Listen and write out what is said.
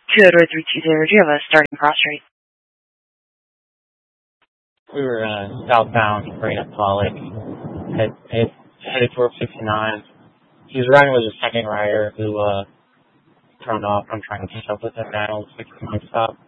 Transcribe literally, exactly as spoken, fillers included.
two oh three two zero, do you have a starting cross rate? We were uh, southbound, right at Pollock, head, head, headed towards sixty-nine. He was riding with a second rider who uh, turned off. I'm trying to catch up with him now. sixty-nine stop.